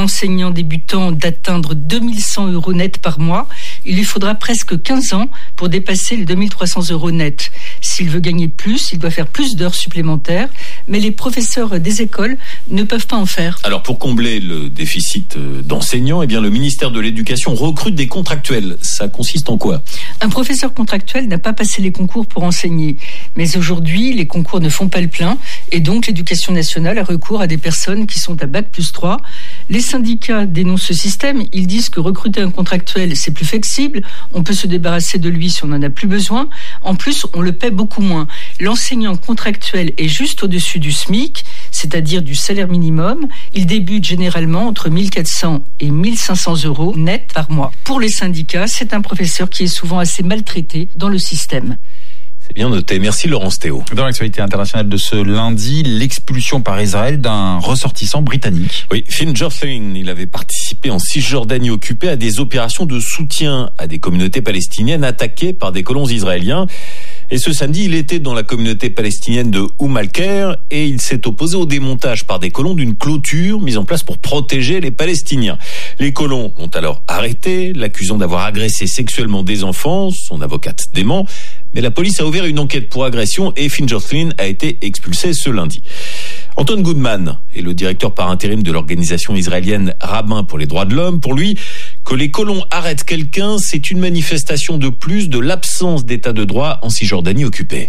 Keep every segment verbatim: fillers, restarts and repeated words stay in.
enseignant débutant d'atteindre deux mille cent euros net par mois, il lui faudra presque quinze ans pour dépasser les deux mille trois cents euros net. S'il veut gagner plus, il doit faire plus d'heures supplémentaires, mais les professeurs des écoles ne peuvent pas en faire. Alors pour combler le déficit d'enseignants, eh bien le ministère de l'Éducation recrute des contractuels. Ça consiste en quoi ? Un professeur contractuel n'a pas passé les concours pour enseigner. Mais aujourd'hui, les concours ne font pas le plein et donc l'Éducation nationale a recours à des personnes qui sont à bac plus trois. Les syndicats dénoncent ce système. Ils disent que recruter un contractuel, c'est plus flexible. On peut se débarrasser de lui si on n'en a plus besoin. En plus, on le paie beaucoup moins. L'enseignant contractuel est juste au-dessus du SMIC, c'est-à-dire du salaire minimum. Il débute généralement entre mille quatre cents et mille cinq cents euros net par mois. Pour les syndicats, c'est un professeur qui est souvent assez maltraité dans le système. C'est bien noté. Merci Laurence Théo. Dans l'actualité internationale de ce lundi, l'expulsion par Israël d'un ressortissant britannique. Oui, Finn Jocelyn, il avait participé en Cisjordanie occupée à des opérations de soutien à des communautés palestiniennes attaquées par des colons israéliens. Et ce samedi, il était dans la communauté palestinienne de Umm al-Khair et il s'est opposé au démontage par des colons d'une clôture mise en place pour protéger les Palestiniens. Les colons l'ont alors arrêté, l'accusant d'avoir agressé sexuellement des enfants. Son avocate dément, mais la police a ouvert une enquête pour agression et Finn Jocelyn a été expulsé ce lundi. Anton Goodman est le directeur par intérim de l'organisation israélienne Rabbins pour les droits de l'homme. Pour lui, que les colons arrêtent quelqu'un, c'est une manifestation de plus de l'absence d'état de droit en Cisjordanie occupée.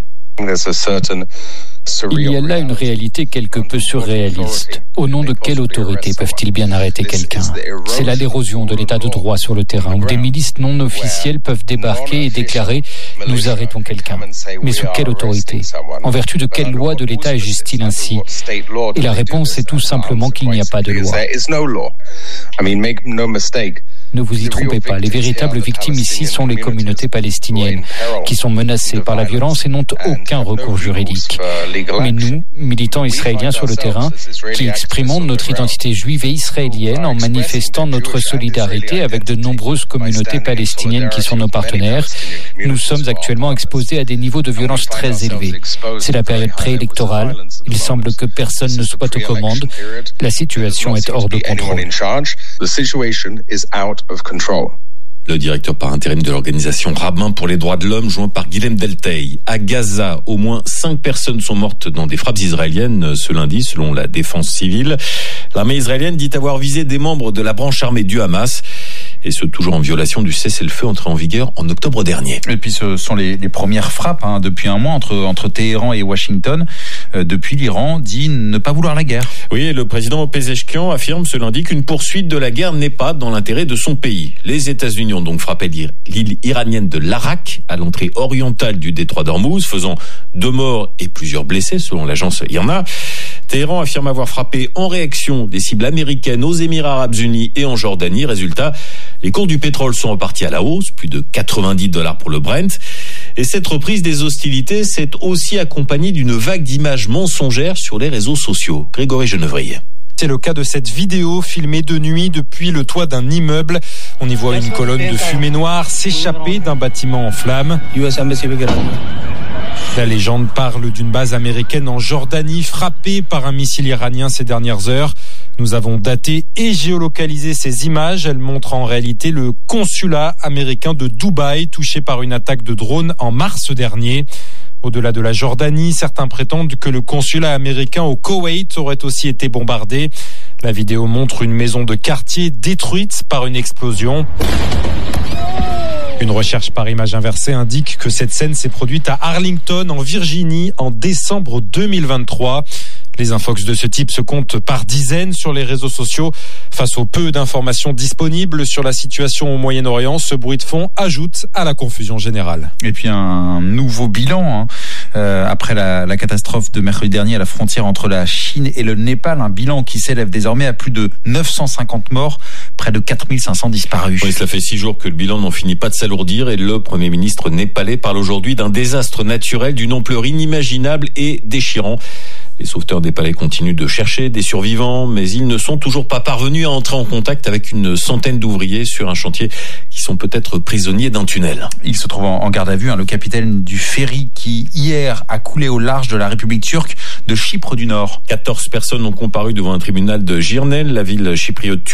Il y a là une réalité quelque peu surréaliste. Au nom de quelle autorité peuvent-ils bien arrêter quelqu'un ? C'est là l'érosion de l'état de droit sur le terrain, où des milices non officielles peuvent débarquer et déclarer « nous arrêtons quelqu'un ». Mais sous quelle autorité ? En vertu de quelle loi de l'État agissent-ils ainsi ? Et la réponse est tout simplement qu'il n'y a pas de loi. Ne vous y trompez pas, les véritables victimes ici sont les communautés palestiniennes, qui sont menacées par la violence et n'ont aucun recours juridique. Mais nous, militants israéliens sur le terrain, qui exprimons notre identité juive et israélienne en manifestant notre solidarité avec de nombreuses communautés palestiniennes qui sont nos partenaires, nous sommes actuellement exposés à des niveaux de violence très élevés. C'est la période préélectorale, il semble que personne ne soit aux commandes, la situation est hors de contrôle. Le directeur par intérim de l'organisation Rabbins pour les droits de l'homme, joint par Guilhem Delteil. À Gaza, au moins cinq personnes sont mortes dans des frappes israéliennes ce lundi, selon la défense civile. L'armée israélienne dit avoir visé des membres de la branche armée du Hamas, et ce toujours en violation du cessez-le-feu entré en vigueur en octobre dernier. Et puis ce sont les, les premières frappes hein, depuis un mois entre, entre Téhéran et Washington. Euh, depuis, l'Iran dit ne pas vouloir la guerre. Oui, et le président Pezeshkian affirme ce lundi qu'une poursuite de la guerre n'est pas dans l'intérêt de son pays. Les États-Unis ont donc frappé l'île iranienne de l'Arak à l'entrée orientale du détroit d'Ormuz, faisant deux morts et plusieurs blessés selon l'agence I R N A. Téhéran affirme avoir frappé en réaction des cibles américaines aux Émirats arabes unis et en Jordanie. Résultat, les cours du pétrole sont repartis à la hausse, plus de quatre-vingt-dix dollars pour le Brent. Et cette reprise des hostilités s'est aussi accompagnée d'une vague d'images mensongères sur les réseaux sociaux. Grégory Genevrier. C'est le cas de cette vidéo filmée de nuit depuis le toit d'un immeuble. On y voit une colonne de fumée noire s'échapper d'un bâtiment en flammes. La légende parle d'une base américaine en Jordanie frappée par un missile iranien ces dernières heures. Nous avons daté et géolocalisé ces images. Elles montrent en réalité le consulat américain de Dubaï touché par une attaque de drone en mars dernier. Au-delà de la Jordanie, certains prétendent que le consulat américain au Koweït aurait aussi été bombardé. La vidéo montre une maison de quartier détruite par une explosion. Une recherche par image inversée indique que cette scène s'est produite à Arlington, en Virginie, en décembre deux mille vingt-trois. Les infox de ce type se comptent par dizaines sur les réseaux sociaux. Face au peu d'informations disponibles sur la situation au Moyen-Orient, ce bruit de fond ajoute à la confusion générale. Et puis un nouveau bilan hein, euh, après la, la catastrophe de mercredi dernier à la frontière entre la Chine et le Népal. Un bilan qui s'élève désormais à plus de neuf cent cinquante morts, près de quatre mille cinq cents disparus. Oui, cela fait six jours que le bilan n'en finit pas de s'alourdir et le Premier ministre népalais parle aujourd'hui d'un désastre naturel d'une ampleur inimaginable et déchirant. Les sauveteurs népalais continuent de chercher des survivants, mais ils ne sont toujours pas parvenus à entrer en contact avec une centaine d'ouvriers sur un chantier qui sont peut-être prisonniers d'un tunnel. Il se trouve en garde à vue, hein, le capitaine du ferry qui, hier, a coulé au large de la République turque de Chypre du Nord. quatorze personnes ont comparu devant un tribunal de Girne, la ville chypriote turque.